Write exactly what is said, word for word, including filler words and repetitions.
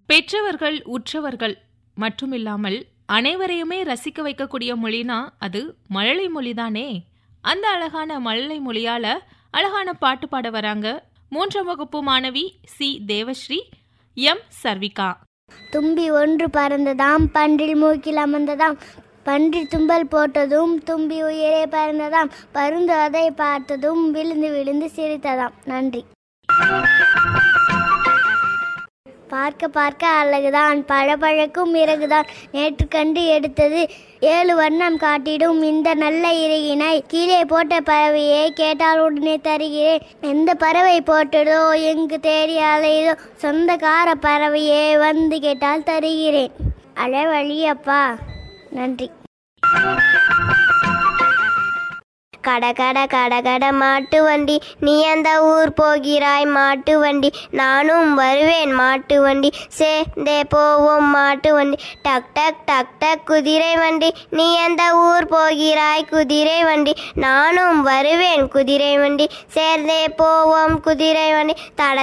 பெற்றவர்கள் உற்றவர்கள் மட்டுமில்லாமல் அனைவரையுமே ரசிக்க வைக்கக்கூடிய மொழினா அது மழலை மொழிதானே. அந்த அழகான மழலை மொழியால அழகான பாட்டு பாட வராங்க மூன்றாம் வகுப்பு மாணவி சி தேவஸ்ரீ, எம் சர்விகா. தும்பி ஒன்று பறந்ததாம், பன்றில் மூக்கில் அமர்ந்ததாம், பன்றி தும்பல் போட்டதும் தும்பி உயிரே பறந்ததாம், பருந்து அதை பார்த்ததும் விழுந்து விழுந்து சிரித்ததாம். நன்றி. பார்க்க பார்க்க அழகுதான், பழபழக்கும் இறகுதான், நேற்று கண்டு எடுத்தது ஏழு வண்ணம் காட்டிடும் இந்த நல்ல இறகினை, கீழே போட்ட பறவையை கேட்டால் உடனே தருகிறேன், எந்த பறவை போட்டதோ எங்கு தேடி அலையதோ சொந்தக்கார பறவையே வந்து கேட்டால் தருகிறேன். அழவழியப்பா. நன்றி. கட கட கட கட மாட்டு வண்டி, நீ அந்த ஊர் போகிறாய் மாட்டு வண்டி, நானும் வருவேன் மாட்டு வண்டி, சேர்ந்தே போவோம் மாட்டு வண்டி, டக் டக் டக் டக் குதிரை வண்டி, நீ அந்த ஊர் போகிறாய் குதிரை வண்டி, நானும் வருவேன் குதிரை வண்டி, சேர்ந்தே போவோம் குதிரை வண்டி, தட